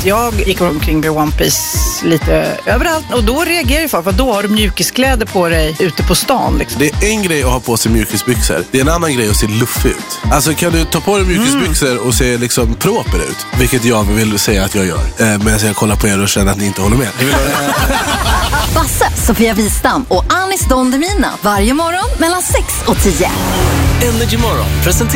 Jag gick omkring med One Piece lite överallt och då reagerar folk för då har du mjukiskläder på dig ute på stan. Liksom. Det är en grej att ha på sig mjukisbyxor. Det är en annan grej att se luffig ut. Alltså kan du ta på dig mjukisbyxor och se liksom proper ut? Vilket jag vill säga att jag gör. Men jag kollar på er och känner att ni inte håller med. Basse, Sofia Wistam och Anis Don Demina varje morgon mellan 6 och 10. Energy Morgon presenterar